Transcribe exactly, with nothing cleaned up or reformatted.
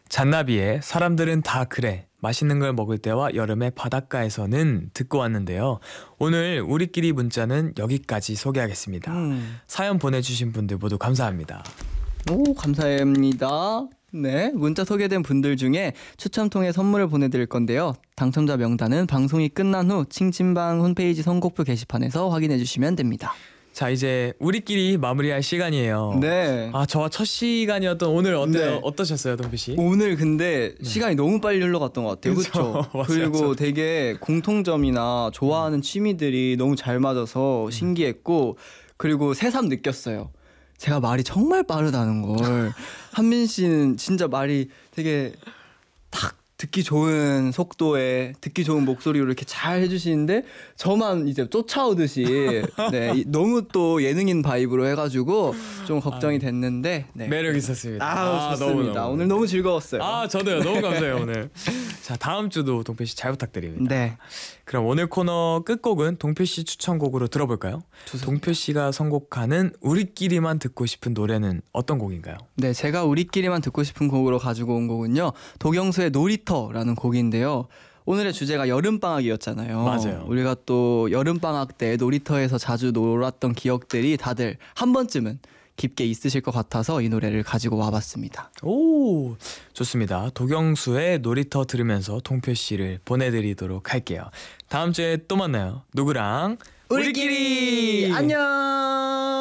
잔나비의 사람들은 다 그래. 맛있는 걸 먹을 때와 여름의 바닷가에서는 듣고 왔는데요. 오늘 우리끼리 문자는 여기까지 소개하겠습니다. 음. 사연 보내주신 분들 모두 감사합니다. 오, 감사합니다. 네, 문자 소개된 분들 중에 추첨 통해 선물을 보내드릴 건데요. 당첨자 명단은 방송이 끝난 후 칭찬방 홈페이지 선곡표 게시판에서 확인해 주시면 됩니다. 자, 이제 우리끼리 마무리할 시간이에요. 네. 아, 저와 첫 시간이었던 오늘 어때요? 네. 어떠셨어요, 동피 씨? 오늘 근데 시간이 너무 빨리 흘러갔던 것 같아요. 그쵸? 그렇죠? 맞아요, 그리고 맞아요. 되게 공통점이나 좋아하는 취미들이 너무 잘 맞아서 신기했고, 그리고 새삼 느꼈어요. 제가 말이 정말 빠르다는 걸. 한민 씨는 진짜 말이 되게 딱 듣기 좋은 속도에 듣기 좋은 목소리로 이렇게 잘 해주시는데 저만 이제 쫓아오듯이 네, 이- 너무 또 예능인 바이브로 해가지고 좀 걱정이 됐는데 네. 매력 있었습니다. 아, 좋습니다. 너무너무. 오늘 너무 즐거웠어요. 아, 저도요. 너무 감사해요, 오늘. 자, 다음 주도 동표 씨 잘 부탁드립니다. 네. 그럼 오늘 코너 끝곡은 동표 씨 추천곡으로 들어볼까요? 좋습니다. 동표 씨가 선곡하는 우리끼리만 듣고 싶은 노래는 어떤 곡인가요? 네, 제가 우리끼리만 듣고 싶은 곡으로 가지고 온 곡은요. 도경수의 놀이터라는 곡인데요. 오늘의 주제가 여름방학이었잖아요. 맞아요. 우리가 또 여름방학 때 놀이터에서 자주 놀았던 기억들이 다들 한 번쯤은 깊게 있으실 것 같아서 이 노래를 가지고 와봤습니다. 오, 좋습니다. 도경수의 놀이터 들으면서 동표 씨를 보내드리도록 할게요. 다음 주에 또 만나요. 누구랑? 안녕.